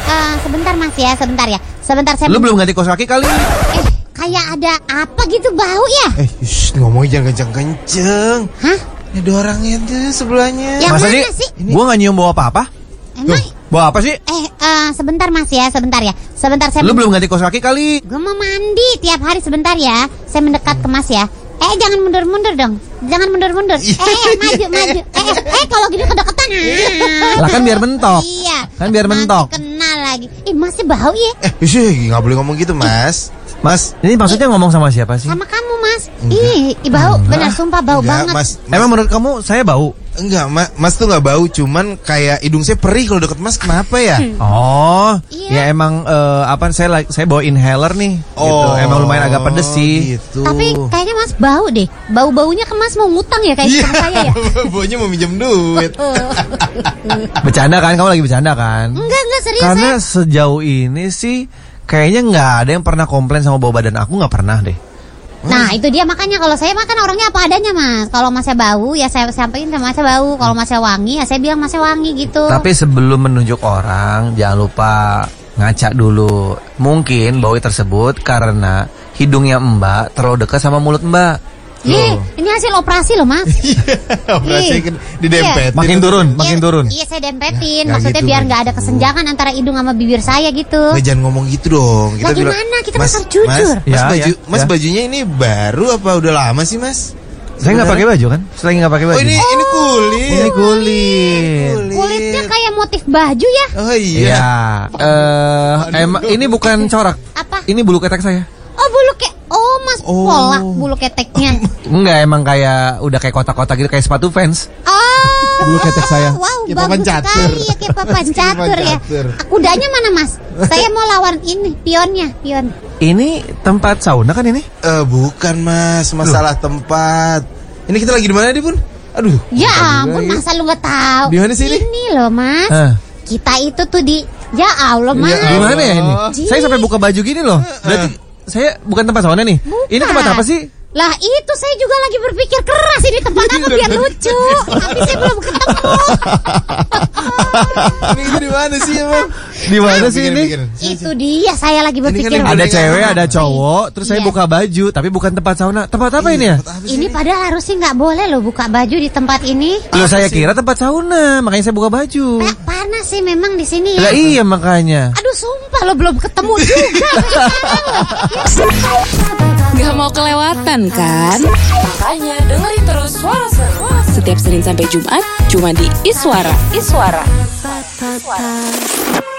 Sebentar mas ya, sebentar saya. Lu belum ganti kaos kaki kali? Kayak ada apa gitu bau ya? Ngomongnya jangan kenceng-kenceng. Hah? Ini ada orangnya tuh sebelahnya. Yang Masa mana sih? Gua gak nyium bau apa-apa. Emang? Bau apa sih? Sebentar mas ya, sebentar saya. Lu belum ganti kaos kaki kali? Gue mau mandi tiap hari, sebentar ya. Saya mendekat ke mas ya. Jangan mundur-mundur dong. Jangan mundur-mundur. Maju. Kalau gini kedeketan. Lah kan biar mentok. Iya. Kan biar mentok. Kenal lagi. Masih bau ya? Nggak boleh ngomong gitu, Mas. Mas, ini maksudnya ngomong sama siapa sih? Sama kamu mas. Bau. Benar, sumpah bau enggak, banget. Mas. Emang menurut kamu saya bau? Enggak, Mas tuh nggak bau, cuman kayak hidung saya perih kalau deket Mas. Kenapa ya? Oh, Iya. ya emang saya bawa inhaler nih. Gitu. Emang lumayan agak pedes sih. Gitu. Tapi kayaknya mas bau deh. Bau-baunya ke mas mau ngutang ya kayak sama saya ya. Baunya mau minjem duit. Bercanda kan? Kamu lagi bercanda kan? Enggak serius. Karena sejauh ini sih kayaknya nggak ada yang pernah komplain sama bau badan aku, nggak pernah deh. Nah itu dia, makanya kalau saya makan orangnya apa adanya mas. Kalau masnya bau ya saya sampaikan sama masnya bau. Kalau masnya wangi ya saya bilang masnya wangi gitu. Tapi sebelum menunjuk orang, jangan lupa ngaca dulu. Mungkin bau tersebut karena hidungnya Mbak terlalu dekat sama mulut Mbak. Ini hasil operasi loh mas. Operasi didempetin. Makin turun. Iya saya dempetin. Nggak Maksudnya gitu, biar nggak nggak ada gitu. kesenjangan antara hidung sama bibir saya gitu. Jangan ngomong gitu dong. Lah gimana? Kita harus jujur. Mas, bajunya ini baru apa udah lama sih Mas? Saya nggak pakai baju kan? Selagi nggak pakai baju. Oh ini kulit. Ini kulit. Kulitnya kayak motif baju ya. Oh iya. Emang ini bukan corak. Apa? Ini bulu ketek saya. Oh bulu mas pola bulu keteknya. Enggak, emang kayak udah kayak kotak-kotak gitu, kayak sepatu Vans. Bulu ketek saya. Wow, Kayak bagus papan catur. sekali ya, kayak papan catur ya. catur. Kudanya mana mas? Saya mau lawan ini, pion. Ini tempat sauna kan ini? Bukan Mas, masalah tempat. Ini kita lagi di mana nih Bun? Aduh. Ya ampun, masa lu nggak tahu? Di mana sih ini? Ini loh mas. Kita itu tuh di. Ya Allah mas. Di mana ya ini? Ji. Saya sampai buka baju gini loh. Berarti saya bukan tempat sauna nih. Bukan. Ini tempat apa sih? Lah itu saya juga lagi berpikir keras ini tempat apa biar lucu. Tapi saya belum ketemu. Ini kita di mana sih emang? Di mana sih ini? Itu dia saya lagi berpikir. kan Ada yang cewek, boleh ada cowok, terus saya Iya. buka baju, tapi bukan tempat sauna. Tempat apa ini ya? Ini padahal harusnya nggak boleh loh buka baju di tempat ini. Loh, saya kira tempat sauna, makanya saya buka baju. Panas sih memang di sini ya. Lah iya makanya. Aduh sumpah lo belum ketemu juga. Gak mau kelewatan kan? Makanya dengerin terus Suara Seru setiap Senin sampai Jumat cuma di Iswara.